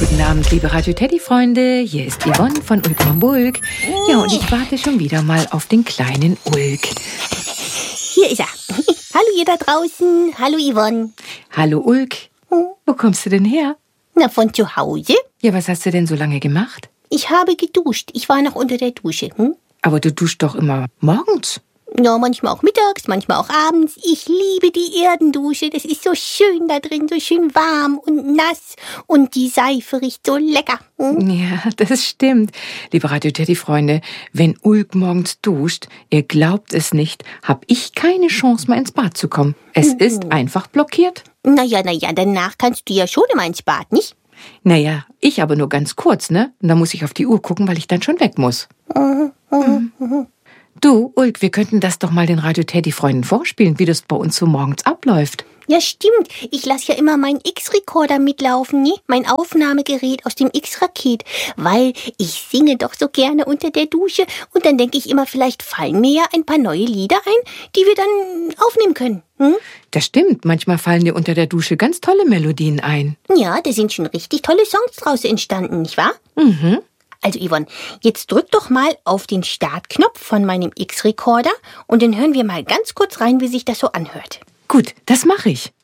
Guten Abend, liebe Radio-Teddy-Freunde. Hier ist Yvonne von Ulk von Bulk. Ja, und ich warte schon wieder mal auf den kleinen Ulk. Hier ist er. Hallo ihr da draußen. Hallo Yvonne. Hallo Ulk. Wo kommst du denn her? Na, von zu Hause. Ja, was hast du denn so lange gemacht? Ich habe geduscht. Ich war noch unter der Dusche. Aber du duschst doch immer morgens. Ja, manchmal auch mittags, manchmal auch abends. Ich liebe die Erdendusche. Das ist so schön da drin, so schön warm und nass. Und die Seife riecht so lecker. Ja, das stimmt. Liebe Radio-Teddy-Freunde, wenn Ulk morgens duscht, ihr glaubt es nicht, hab ich keine Chance, mal ins Bad zu kommen. Es ist einfach blockiert. Naja, danach kannst du ja schon immer ins Bad, nicht? Naja, ich aber nur ganz kurz, ne? Und dann muss ich auf die Uhr gucken, weil ich dann schon weg muss. Du, Ulk, wir könnten das doch mal den Radio-Teddy-Freunden vorspielen, wie das bei uns so morgens abläuft. Ja, stimmt. Ich lasse ja immer meinen X-Recorder mitlaufen, ne? Mein Aufnahmegerät aus dem X-Raket. Weil ich singe doch so gerne unter der Dusche. Und dann denke ich immer, vielleicht fallen mir ja ein paar neue Lieder ein, die wir dann aufnehmen können. Das stimmt. Manchmal fallen dir unter der Dusche ganz tolle Melodien ein. Ja, da sind schon richtig tolle Songs draus entstanden, nicht wahr? Also Yvonne, jetzt drück doch mal auf den Startknopf von meinem X-Recorder und dann hören wir mal ganz kurz rein, wie sich das so anhört. Gut, das mache ich.